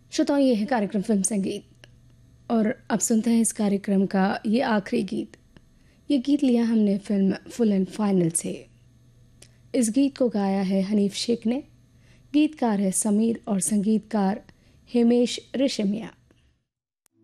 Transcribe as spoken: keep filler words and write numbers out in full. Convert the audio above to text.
श्रोताओं, ये है कार्यक्रम फिल्म संगीत और अब सुनते हैं इस कार्यक्रम का ये आखिरी गीत। ये गीत लिया हमने फिल्म फुल एंड फाइनल से। इस गीत को गाया है हनीफ शेख ने, गीतकार है समीर और संगीतकार हिमेश रेशमिया।